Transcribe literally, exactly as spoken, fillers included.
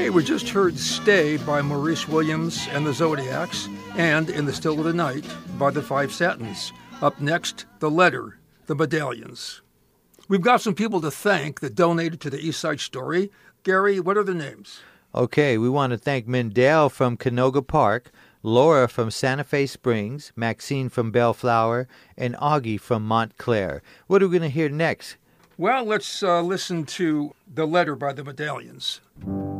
Okay, we just heard Stay by Maurice Williams and the Zodiacs, and In the Still of the Night by the Five Satins. Up next, The Letter, the Medallions. We've got some people to thank that donated to the East Side Story. Gary, what are the names? Okay, we want to thank Mendel from Canoga Park, Laura from Santa Fe Springs, Maxine from Bellflower, and Augie from Montclair. What are we going to hear next? Well, let's uh, listen to The Letter by the Medallions.